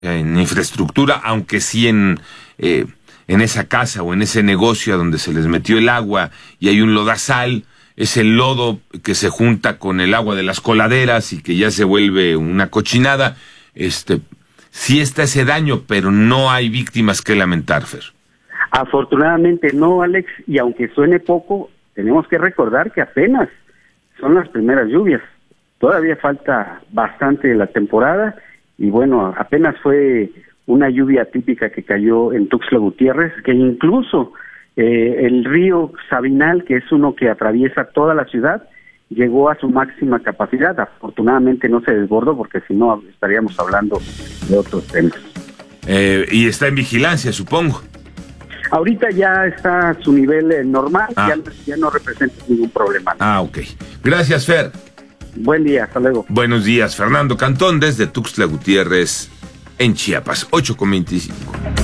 en infraestructura, aunque sí en esa casa o en ese negocio donde se les metió el agua y hay un lodazal, es el lodo que se junta con el agua de las coladeras y que ya se vuelve una cochinada. Sí está ese daño, pero no hay víctimas que lamentar, Fer. Afortunadamente no, Alex, y aunque suene poco, tenemos que recordar que apenas son las primeras lluvias. Todavía falta bastante de la temporada y bueno, apenas fue una lluvia típica que cayó en Tuxtla Gutiérrez, que incluso el río Sabinal, que es uno que atraviesa toda la ciudad, llegó a su máxima capacidad. Afortunadamente no se desbordó porque si no estaríamos hablando de otros temas. Y está en vigilancia, supongo. Ahorita ya está a su nivel normal, ya no representa ningún problema. Ok. Gracias, Fer. Buen día, hasta luego. Buenos días, Fernando Cantón, desde Tuxtla Gutiérrez, en Chiapas, 8:25.